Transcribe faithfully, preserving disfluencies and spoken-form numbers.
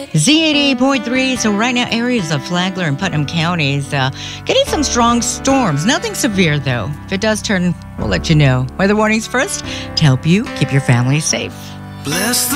Z eighty-eight point three. So right now, areas of Flagler and Putnam counties uh, getting some strong storms. Nothing severe, though. If it does turn, we'll let you know. Weather warnings first to help you keep your family safe. Bless the